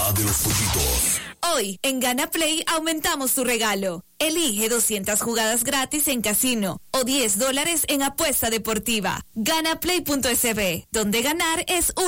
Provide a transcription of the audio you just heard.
hora de los pollitos. Hoy, en Gana Play, aumentamos tu regalo. Elige 200 jugadas gratis en casino o $10 en apuesta deportiva. Ganaplay.sb, donde ganar es